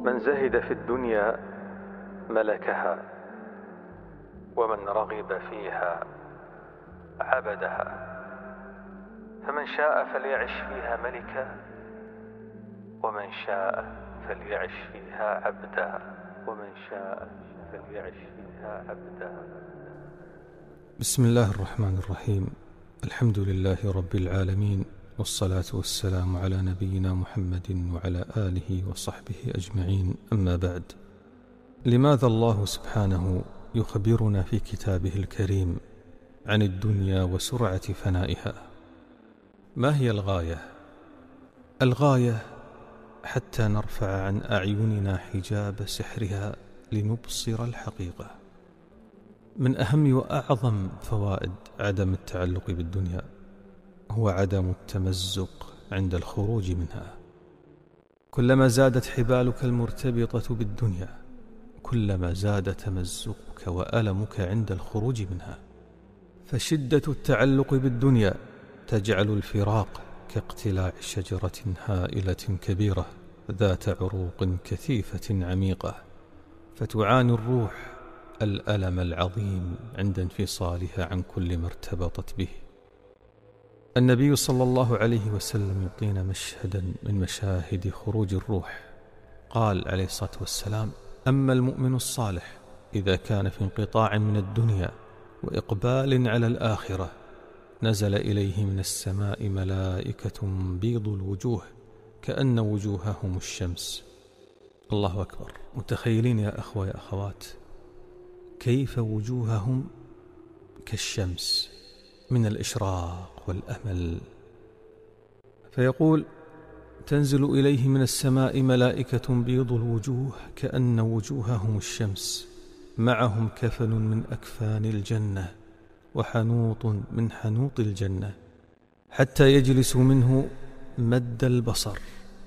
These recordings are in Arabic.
من زهد في الدنيا ملكها، ومن رغب فيها عبدها. فمن شاء فليعش فيها ملكا، ومن شاء فليعش فيها عبدا، ومن شاء فليعش فيها عبدا. بسم الله الرحمن الرحيم. الحمد لله رب العالمين، والصلاة والسلام على نبينا محمد وعلى آله وصحبه أجمعين. أما بعد، لماذا الله سبحانه يخبرنا في كتابه الكريم عن الدنيا وسرعة فنائها؟ ما هي الغاية؟ الغاية حتى نرفع عن أعيننا حجاب سحرها لنبصر الحقيقة. من أهم وأعظم فوائد عدم التعلق بالدنيا هو عدم التمزق عند الخروج منها. كلما زادت حبالك المرتبطة بالدنيا، كلما زاد تمزقك وألمك عند الخروج منها. فشدة التعلق بالدنيا تجعل الفراق كاقتلاع شجرة هائلة كبيرة ذات عروق كثيفة عميقة، فتعاني الروح الألم العظيم عند انفصالها عن كل ما ارتبطت به. النبي صلى الله عليه وسلم يعطينا مشهدا من مشاهد خروج الروح. قال عليه الصلاة والسلام: أما المؤمن الصالح إذا كان في انقطاع من الدنيا وإقبال على الآخرة، نزل إليه من السماء ملائكة بيض الوجوه كأن وجوههم الشمس. الله أكبر. متخيلين يا أخوة يا أخوات كيف وجوههم كالشمس من الإشراق والأمل؟ فيقول: تنزل إليه من السماء ملائكة بيض الوجوه كأن وجوههم الشمس، معهم كفن من أكفان الجنة وحنوط من حنوط الجنة، حتى يجلس منه مد البصر،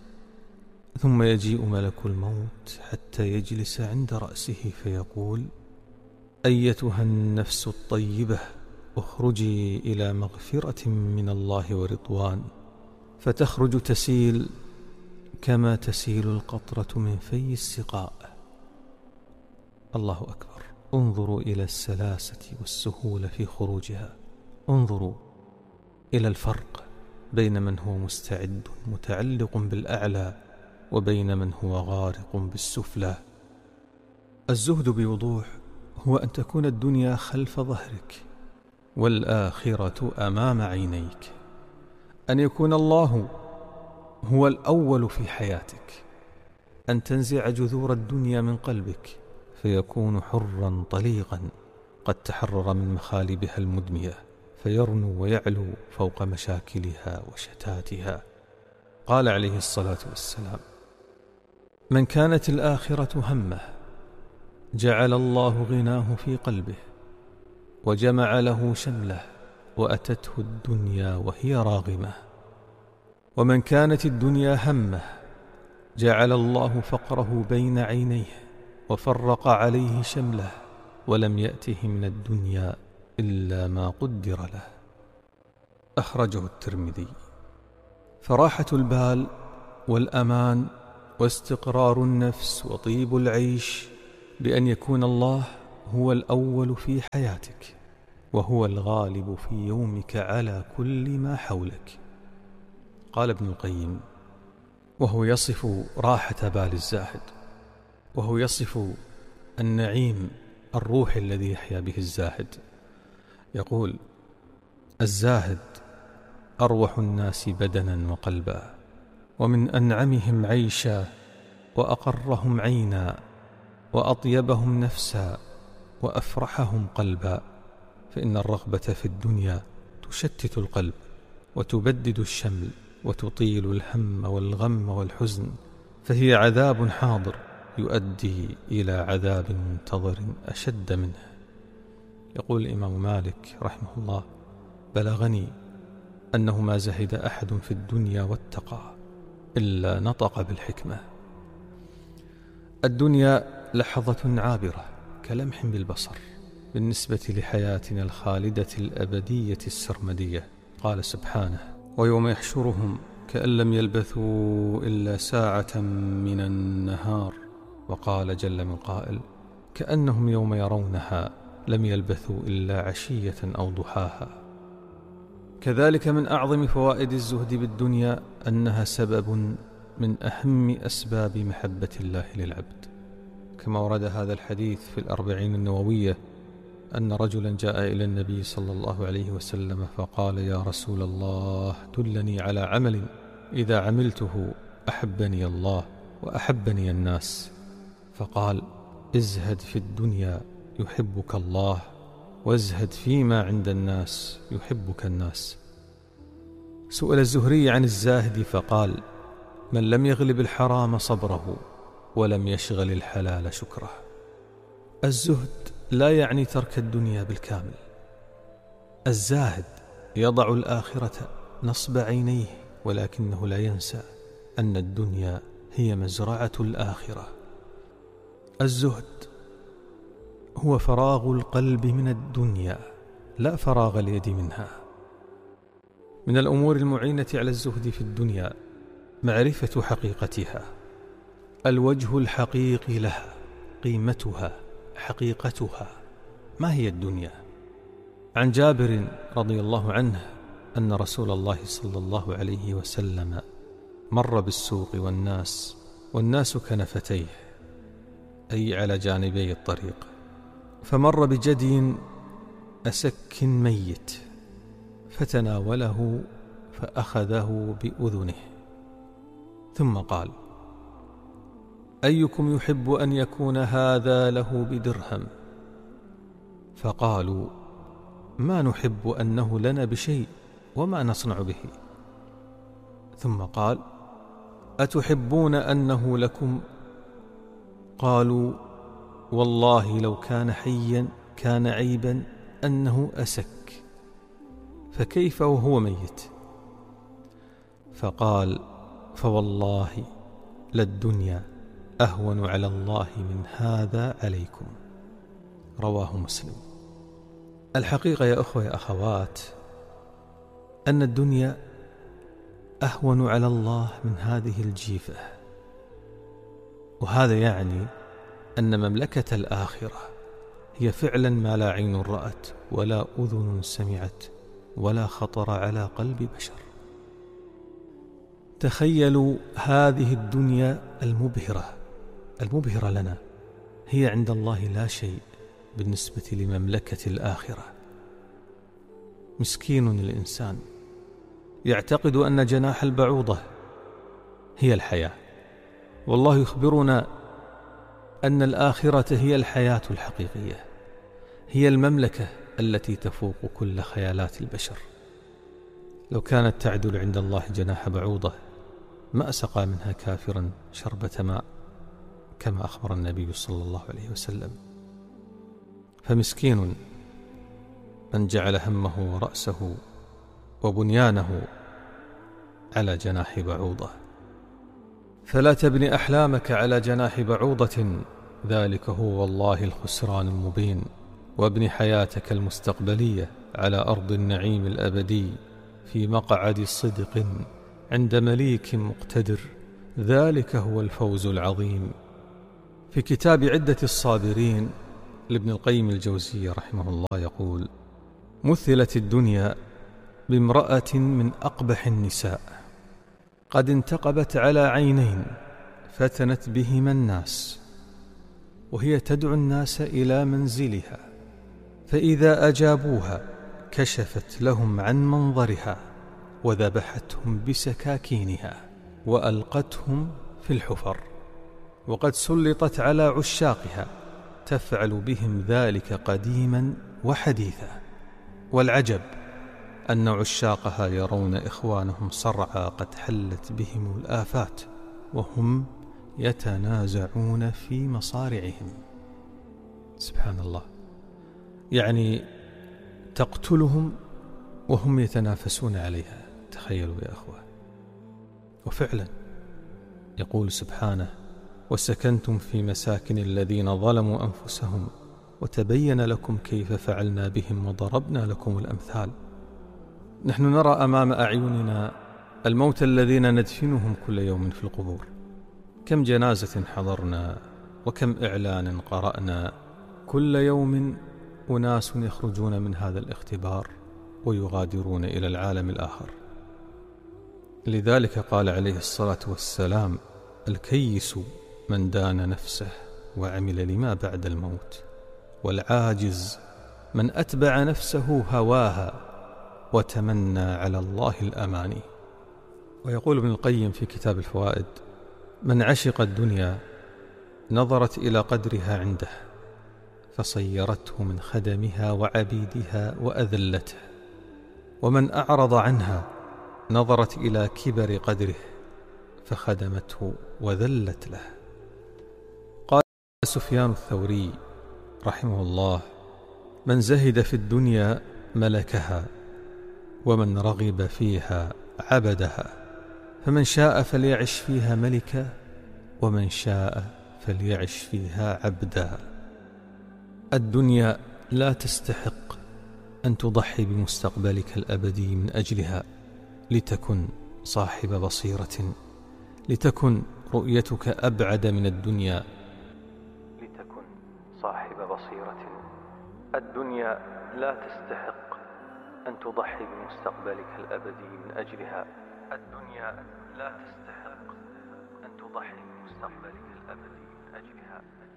ثم يجيء ملك الموت حتى يجلس عند رأسه فيقول: أيتها النفس الطيبة، اخرجي إلى مغفرة من الله ورضوان. فتخرج تسيل كما تسيل القطرة من في السقاء. الله أكبر. انظروا إلى السلاسة والسهولة في خروجها. انظروا إلى الفرق بين من هو مستعد متعلق بالأعلى وبين من هو غارق بالسفلى. الزهد بوضوح هو أن تكون الدنيا خلف ظهرك والآخرة أمام عينيك، أن يكون الله هو الأول في حياتك، أن تنزع جذور الدنيا من قلبك فيكون حرا طليقا قد تحرر من مخالبها المدمية، فيرنو ويعلو فوق مشاكلها وشتاتها. قال عليه الصلاة والسلام: من كانت الآخرة همه جعل الله غناه في قلبه وجمع له شمله وأتته الدنيا وهي راغمة. ومن كانت الدنيا همه جعل الله فقره بين عينيه وفرق عليه شمله ولم يأته من الدنيا إلا ما قدر له. أخرجه الترمذي. فراحة البال والأمان واستقرار النفس وطيب العيش بأن يكون الله هو الأول في حياتك وهو الغالب في يومك على كل ما حولك. قال ابن القيم وهو يصف راحة بال الزاهد، وهو يصف النعيم الروحي الذي يحيا به الزاهد، يقول: الزاهد أروح الناس بدنا وقلبا، ومن أنعمهم عيشا، وأقرهم عينا، وأطيبهم نفسا، وأفرحهم قلبا. فإن الرغبة في الدنيا تشتت القلب وتبدد الشمل وتطيل الهم والغم والحزن، فهي عذاب حاضر يؤدي إلى عذاب منتظر أشد منه. يقول الإمام مالك رحمه الله: بلغني أنه ما زهد أحد في الدنيا واتقى إلا نطق بالحكمة. الدنيا لحظة عابرة كلمح بالبصر بالنسبة لحياتنا الخالدة الأبدية السرمدية. قال سبحانه: ويوم يحشرهم كأن لم يلبثوا إلا ساعة من النهار وقال جل من قائل: كأنهم يوم يرونها لم يلبثوا إلا عشية أو ضحاها. كذلك من أعظم فوائد الزهد بالدنيا أنها سبب من أهم أسباب محبة الله للعبد، كما ورد هذا الحديث في الأربعين النووية أن رجلا جاء إلى النبي صلى الله عليه وسلم فقال: يا رسول الله، دلني على عمل إذا عملته أحبني الله وأحبني الناس. فقال: ازهد في الدنيا يحبك الله، وازهد فيما عند الناس يحبك الناس. سئل الزهري عن الزاهد فقال: من لم يغلب الحرام صبره ولم يشغل الحلال شكره. الزهد لا يعني ترك الدنيا بالكامل. الزاهد يضع الآخرة نصب عينيه، ولكنه لا ينسى أن الدنيا هي مزرعة الآخرة. الزهد هو فراغ القلب من الدنيا، لا فراغ اليد منها. من الأمور المعينة على الزهد في الدنيا معرفة حقيقتها، الوجه الحقيقي لها، قيمتها، حقيقتها. ما هي الدنيا؟ عن جابر رضي الله عنه أن رسول الله صلى الله عليه وسلم مر بالسوق والناس كنفتيه، أي على جانبي الطريق، فمر بجدي أسك ميت فتناوله فأخذه بأذنه، ثم قال: أيكم يحب أن يكون هذا له بدرهم؟ فقالوا: ما نحب أنه لنا بشيء وما نصنع به. ثم قال: أتحبون أنه لكم؟ قالوا: والله لو كان حيا كان عيبا أنه أسك، فكيف وهو ميت؟ فقال: فوالله للدنيا أهون على الله من هذا عليكم. رواه مسلم. الحقيقة يا أخوة يا أخوات أن الدنيا أهون على الله من هذه الجيفة، وهذا يعني أن مملكة الآخرة هي فعلا ما لا عين رأت ولا أذن سمعت ولا خطر على قلب بشر. تخيلوا هذه الدنيا المبهرة لنا، هي عند الله لا شيء بالنسبة لمملكة الآخرة. مسكين الإنسان يعتقد أن جناح البعوضة هي الحياة، والله يخبرنا أن الآخرة هي الحياة الحقيقية، هي المملكة التي تفوق كل خيالات البشر. لو كانت تعدل عند الله جناح بعوضة ما سقى منها كافرا شربة ماء، كما أخبر النبي صلى الله عليه وسلم. فمسكين من جعل همه ورأسه وبنيانه على جناح بعوضة. فلا تبني أحلامك على جناح بعوضة، ذلك هو والله الخسران المبين. وابن حياتك المستقبلية على أرض النعيم الأبدي في مقعد صدق عند مليك مقتدر، ذلك هو الفوز العظيم. في كتاب عدة الصابرين لابن القيم الجوزي رحمه الله يقول: مثلت الدنيا بامرأة من أقبح النساء قد انتقبت على عينين فتنت بهما الناس، وهي تدعو الناس إلى منزلها، فإذا أجابوها كشفت لهم عن منظرها وذبحتهم بسكاكينها وألقتهم في الحفر، وقد سلطت على عشاقها تفعل بهم ذلك قديما وحديثا. والعجب أن عشاقها يرون إخوانهم صرعى قد حلت بهم الآفات وهم يتنازعون في مصارعهم. سبحان الله، يعني تقتلهم وهم يتنافسون عليها. تخيلوا يا أخوة. وفعلا يقول سبحانه: وسكنتم في مساكن الذين ظلموا أنفسهم وتبين لكم كيف فعلنا بهم وضربنا لكم الأمثال. نحن نرى أمام أعيننا الموتى الذين ندفنهم كل يوم في القبور. كم جنازة حضرنا وكم إعلان قرأنا كل يوم أناس يخرجون من هذا الاختبار ويغادرون إلى العالم الآخر. لذلك قال عليه الصلاة والسلام: الكيس من دان نفسه وعمل لما بعد الموت، والعاجز من أتبع نفسه هواها وتمنى على الله الأماني. ويقول ابن القيم في كتاب الفوائد: من عشق الدنيا نظرت إلى قدرها عنده فصيرته من خدمها وعبيدها وأذلته، ومن أعرض عنها نظرت إلى كبر قدره فخدمته وذلت له. قال سفيان الثوري رحمه الله: من زهد في الدنيا ملكها، ومن رغب فيها عبدها، فمن شاء فليعش فيها ملكا، ومن شاء فليعش فيها عبدا. الدنيا لا تستحق أن تضحي بمستقبلك الأبدي من أجلها لتكن صاحب بصيرة، لتكن رؤيتك أبعد من الدنيا، لتكن صاحب بصيرة. الدنيا لا تستحق أن تضحي بمستقبلك الأبدي من أجلها. الدنيا لا تستحق أن تضحي بمستقبلك الأبدي من أجلها.